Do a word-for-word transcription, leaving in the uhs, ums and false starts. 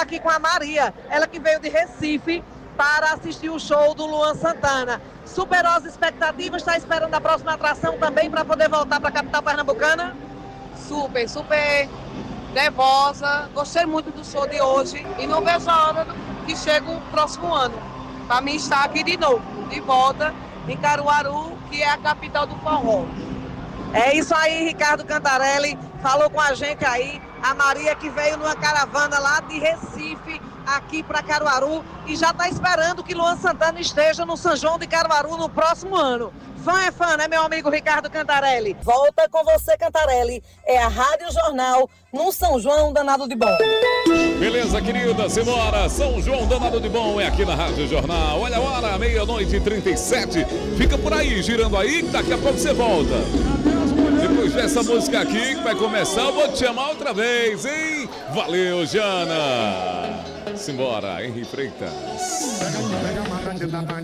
aqui com a Maria, ela que veio de Recife para assistir o show do Luan Santana. Superou as expectativas, está esperando a próxima atração também para poder voltar para a capital pernambucana? Super, super nervosa. Gostei muito do show de hoje e não vejo a hora que chega o próximo ano para mim estar aqui de novo, de volta em Caruaru, que é a capital do forró. É isso aí, Ricardo Cantarelli falou com a gente aí, a Maria que veio numa caravana lá de Recife, aqui para Caruaru, e já está esperando que Luan Santana esteja no São João de Caruaru no próximo ano. Fã é fã, né, meu amigo Ricardo Cantarelli? Volta com você, Cantarelli. É a Rádio Jornal no São João Danado de Bom. Beleza, querida, simbora. São João Danado de Bom é aqui na Rádio Jornal. Olha a hora, meia-noite e trinta e sete. Fica por aí, girando aí, que daqui a pouco você volta. Depois dessa música aqui que vai começar, eu vou te chamar outra vez, hein? Valeu, Jana. Simbora, Henri Freitas.